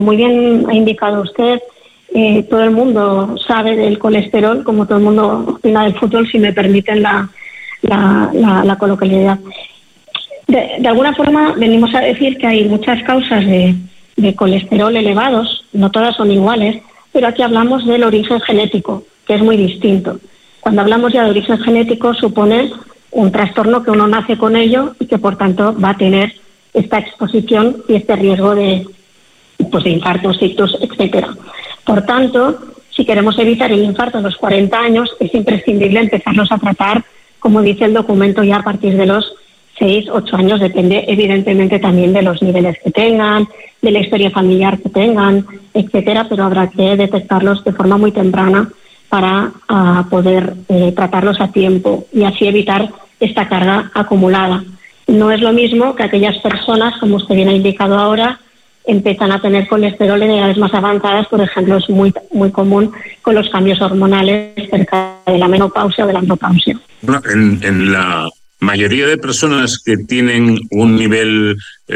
Muy bien ha indicado usted, todo el mundo sabe del colesterol, como todo el mundo opina del fútbol, si me permiten la coloquialidad. De alguna forma venimos a decir que hay muchas causas de colesterol elevados, no todas son iguales, pero aquí hablamos del origen genético, que es muy distinto. Cuando hablamos ya de origen genético supone un trastorno que uno nace con ello y que por tanto va a tener esta exposición y este riesgo de infartos, ictus, etcétera. Por tanto, si queremos evitar el infarto a los 40 años, es imprescindible empezarlos a tratar, como dice el documento, ya a partir de los 6, 8 años, depende evidentemente también de los niveles que tengan, de la historia familiar que tengan, etcétera, pero habrá que detectarlos de forma muy temprana para poder tratarlos a tiempo y así evitar esta carga acumulada. No es lo mismo que aquellas personas, como usted bien ha indicado ahora, empiezan a tener colesterol en edades más avanzadas, por ejemplo, es muy, muy común con los cambios hormonales cerca de la menopausia o de la andropausia. Bueno, en la mayoría de personas que tienen un nivel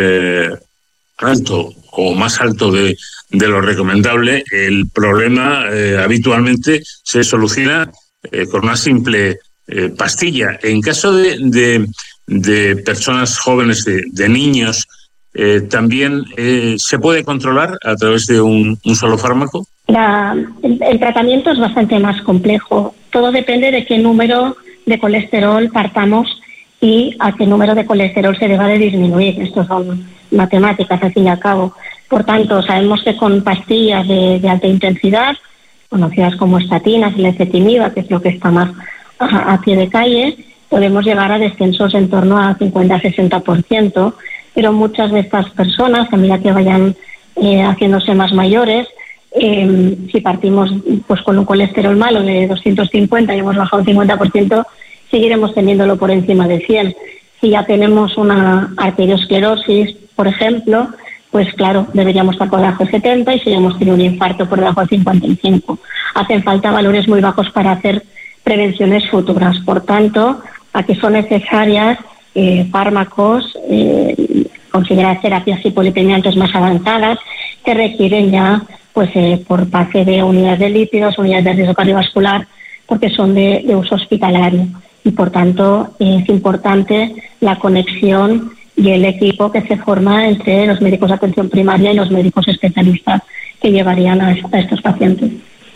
alto o más alto de lo recomendable, el problema habitualmente se soluciona con una simple pastilla. En caso de personas jóvenes, de niños, ¿también se puede controlar a través de un solo fármaco? El tratamiento es bastante más complejo. Todo depende de qué número de colesterol partamos y a qué número de colesterol se deba de disminuir. Estos son matemáticas, al fin y al cabo. Por tanto, sabemos que con pastillas de alta intensidad, conocidas como estatinas, lecitinib, que es lo que está más a pie de calle, podemos llegar a descensos en torno a 50-60%, pero muchas de estas personas, a medida que vayan haciéndose más mayores, si partimos pues con un colesterol malo de 250 y hemos bajado un 50%, seguiremos teniéndolo por encima de 100. Si ya tenemos una arteriosclerosis, por ejemplo, pues claro, deberíamos estar por debajo de 70 y si hemos tenido un infarto por debajo de 55. Hacen falta valores muy bajos para hacer prevenciones futuras. Por tanto, aquí son necesarias fármacos, consideradas terapias hipolipemiantes más avanzadas, que requieren ya pues por parte de unidades de lípidos, unidades de riesgo cardiovascular, porque son de uso hospitalario. Y por tanto es importante la conexión y el equipo que se forma entre los médicos de atención primaria y los médicos especialistas que llevarían a estos pacientes.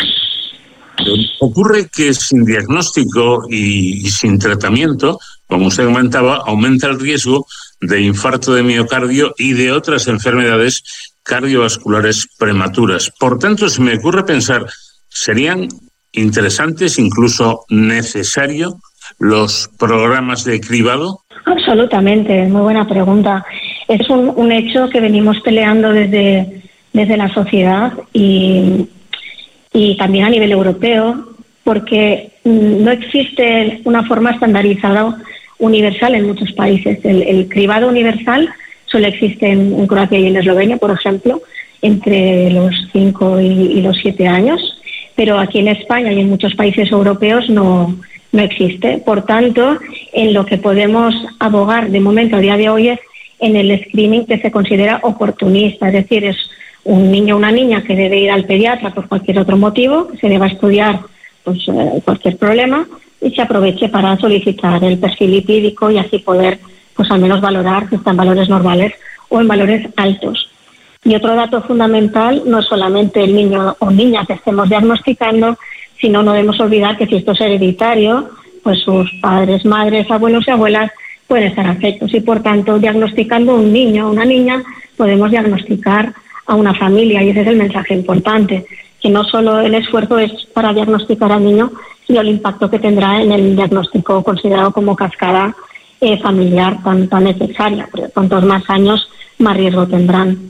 Ocurre que sin diagnóstico y sin tratamiento, como usted comentaba, aumenta el riesgo de infarto de miocardio y de otras enfermedades cardiovasculares prematuras. Por tanto, se me ocurre pensar, ¿serían interesantes, incluso necesarios, los programas de cribado? Absolutamente, muy buena pregunta. Es un hecho que venimos peleando desde la sociedad y también a nivel europeo, porque no existe una forma estandarizada universal en muchos países. El cribado universal solo existe en Croacia y en Eslovenia, por ejemplo, entre los 5 y los 7 años, pero aquí en España y en muchos países europeos no existe. Por tanto, en lo que podemos abogar de momento a día de hoy es en el screening que se considera oportunista, es decir, es un niño o una niña que debe ir al pediatra por cualquier otro motivo, que se deba estudiar pues, cualquier problema y se aproveche para solicitar el perfil lipídico y así poder pues al menos valorar si están en valores normales o en valores altos. Y otro dato fundamental, no es solamente el niño o niña que estemos diagnosticando, sino no debemos olvidar que si esto es hereditario, pues sus padres, madres, abuelos y abuelas pueden estar afectos y por tanto diagnosticando un niño o una niña podemos diagnosticar a una familia y ese es el mensaje importante, que no solo el esfuerzo es para diagnosticar al niño, sino el impacto que tendrá en el diagnóstico considerado como cascada familiar tan necesaria, porque cuantos más años más riesgo tendrán.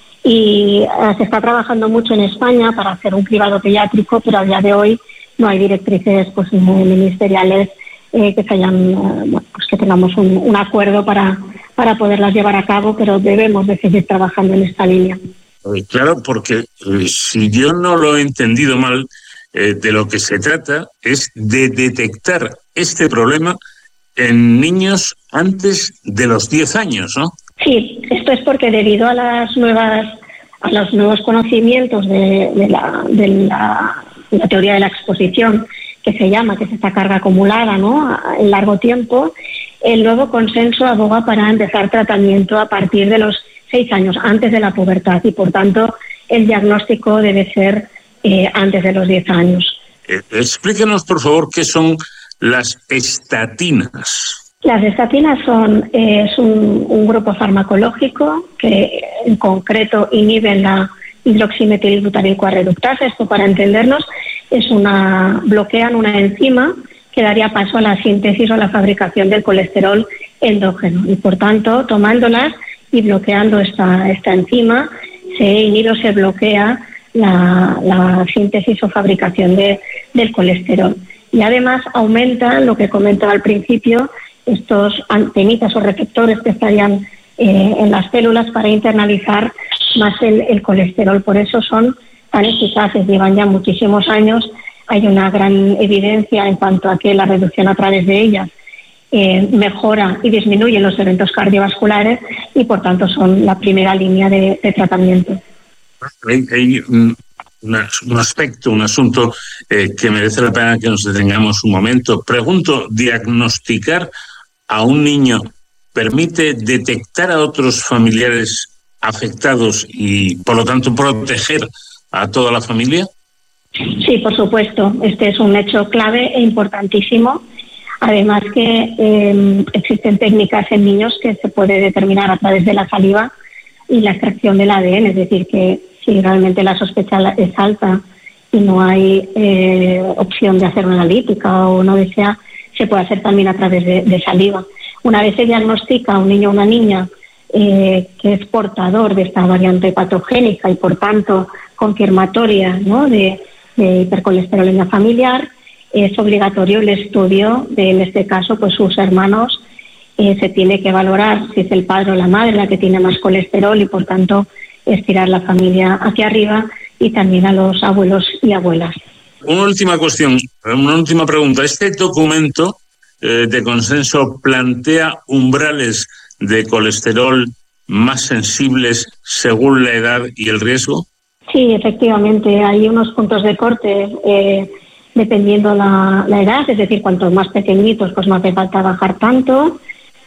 Y se está trabajando mucho en España para hacer un cribado pediátrico, pero a día de hoy no hay directrices pues ministeriales que se hayan, pues que tengamos un acuerdo para poderlas llevar a cabo, pero debemos de seguir trabajando en esta línea. Claro, porque si yo no lo he entendido mal, de lo que se trata es de detectar este problema en niños antes de los 10 años, ¿no? Sí, esto es porque debido a las nuevas a los nuevos conocimientos de la teoría de la exposición, que se llama, que es esta carga acumulada, ¿no?, en largo tiempo, el nuevo consenso aboga para empezar tratamiento a partir de los 6 años, antes de la pubertad, y por tanto el diagnóstico debe ser antes de los 10 años. Explíquenos, por favor, qué son las estatinas. Las estatinas es un grupo farmacológico que en concreto inhiben la hidroximetilbutanil-coa-reductasa. Esto, para entendernos, bloquean una enzima que daría paso a la síntesis o a la fabricación del colesterol endógeno. Y por tanto, tomándolas y bloqueando esta enzima, se bloquea la síntesis o fabricación del colesterol. Y además aumenta, lo que comentaba al principio, estos antenitas o receptores que estarían en las células para internalizar más el colesterol. Por eso son tan eficaces, llevan ya muchísimos años. Hay una gran evidencia en cuanto a que la reducción a través de ellas mejora y disminuye los eventos cardiovasculares y por tanto son la primera línea de tratamiento. Hay un aspecto, un asunto que merece la pena que nos detengamos un momento. Pregunto, ¿diagnosticar a un niño permite detectar a otros familiares afectados y, por lo tanto, proteger a toda la familia? Sí, por supuesto. Este es un hecho clave e importantísimo. Además que existen técnicas en niños que se puede determinar a través de la saliva y la extracción del ADN. Es decir, que si realmente la sospecha es alta y no hay opción de hacer una analítica o no desea, se puede hacer también a través de saliva. Una vez se diagnostica a un niño o una niña que es portador de esta variante patogénica y por tanto confirmatoria, ¿no?, de hipercolesterolemia familiar, es obligatorio el estudio de, en este caso, pues sus hermanos. Se tiene que valorar si es el padre o la madre la que tiene más colesterol y por tanto estirar la familia hacia arriba, y también a los abuelos y abuelas. Una última cuestión, una última pregunta. ¿Este documento de consenso plantea umbrales de colesterol más sensibles según la edad y el riesgo? Sí, efectivamente. Hay unos puntos de corte dependiendo la edad, es decir, cuantos más pequeñitos, pues no hace falta bajar tanto,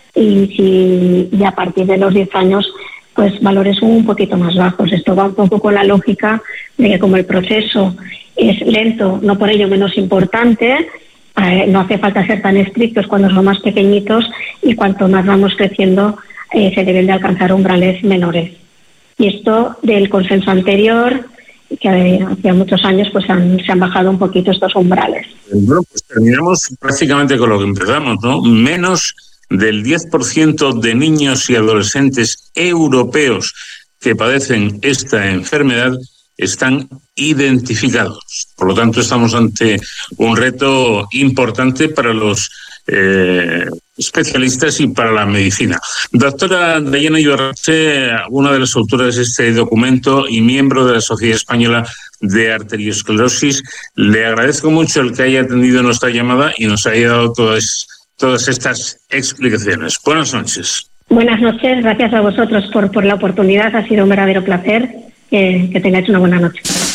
y a partir de los 10 años, pues valores un poquito más bajos. Esto va un poco con la lógica de que como el proceso es lento, no por ello menos importante, no hace falta ser tan estrictos cuando son más pequeñitos, y cuanto más vamos creciendo se deben de alcanzar umbrales menores. Y esto del consenso anterior, que hacía muchos años, pues se han bajado un poquito estos umbrales. Bueno, pues terminamos prácticamente con lo que empezamos, ¿no? Menos del 10% de niños y adolescentes europeos que padecen esta enfermedad están identificados. Por lo tanto, estamos ante un reto importante para los especialistas y para la medicina. Doctora Dayana Ibarretxe, una de las autoras de este documento y miembro de la Sociedad Española de Arteriosclerosis, le agradezco mucho el que haya atendido nuestra llamada y nos haya dado todas estas explicaciones. Buenas noches. Buenas noches, gracias a vosotros por la oportunidad. Ha sido un verdadero placer. Que tengáis una buena noche.